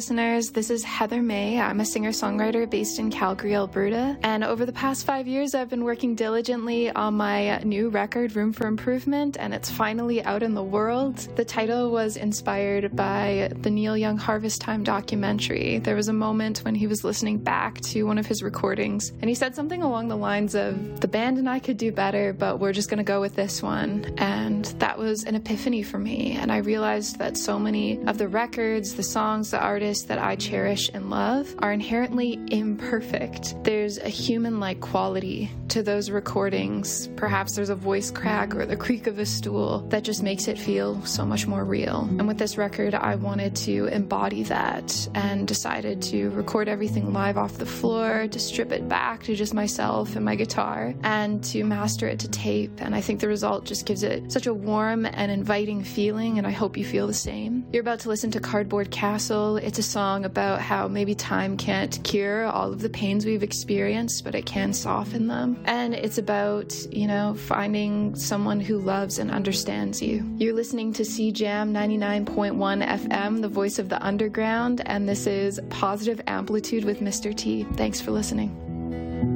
listeners. This is Heather May. I'm a singer-songwriter based in Calgary, Alberta. And over the past 5 years, I've been working diligently on my new record, Room for Improvement, and it's finally out in the world. The title was inspired by the Neil Young Harvest Time documentary. There was a moment when he was listening back to one of his recordings, and he said something along the lines of, the band and I could do better, but we're just going to go with this one. And that was an epiphany for me. And I realized that so many of the records, the songs, the artists that I cherish and love are inherently imperfect. There's a human-like quality to those recordings. Perhaps there's a voice crack or the creak of a stool that just makes it feel so much more real. And with this record, I wanted to embody that and decided to record everything live off the floor, to strip it back to just myself and my guitar, and to master it to tape. And I think the result just gives it such a warm and inviting feeling, and I hope you feel the same. You're about to listen to Cardboard Castle. It's a song about how maybe time can't cure all of the pains we've experienced, but it can soften them. And it's about, finding someone who loves and understands you. You're listening to CJAM 99.1 FM, the voice of the underground, and this is Positive Amplitude with Mr. T. Thanks for listening.